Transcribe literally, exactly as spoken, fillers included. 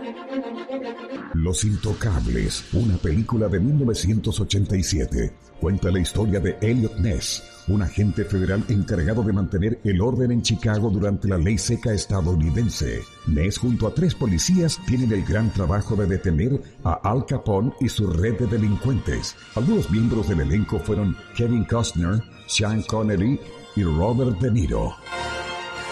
Los Intocables, una película de mil novecientos ochenta y siete, cuenta la historia de Elliot Ness, un agente federal encargado de mantener el orden en Chicago durante la ley seca estadounidense. Ness junto a tres policías tienen el gran trabajo de detener a Al Capone y su red de delincuentes. Algunos miembros del elenco fueron Kevin Costner, Sean Connery y Robert De Niro.